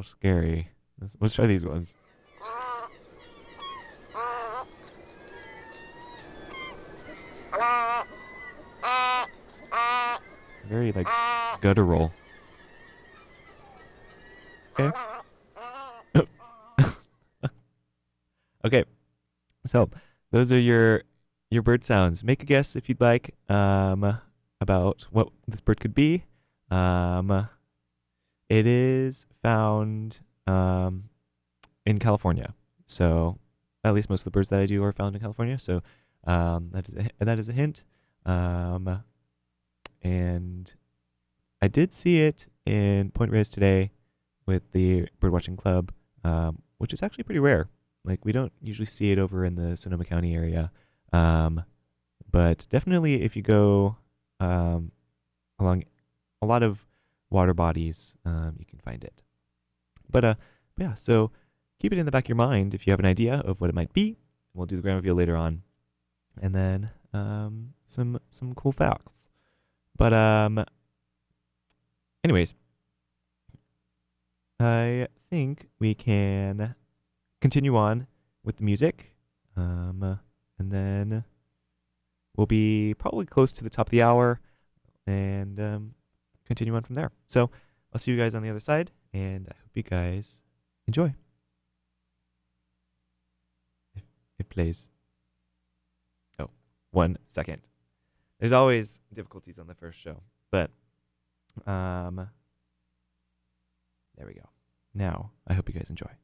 little scary. Let's try these ones. Very like guttural. Okay. Okay. So those are your bird sounds. Make a guess if you'd like about what this bird could be. Um, it is found in California. So at least most of the birds that I do are found in California. So that is a hint. Um, and I did see it in Point Reyes today with the birdwatching club, which is actually pretty rare. Like we don't usually see it over in the Sonoma County area, um, but definitely if you go along a lot of water bodies, you can find it. But yeah, so keep it in the back of your mind if you have an idea of what it might be. We'll do the grand reveal later on, and then some cool facts. But anyways, I think we can continue on with the music, and then we'll be probably close to the top of the hour, and continue on from there. So I'll see you guys on the other side, and I hope you guys enjoy. If it plays. Oh, 1 second. There's always difficulties on the first show, but there we go. Now I hope you guys enjoy.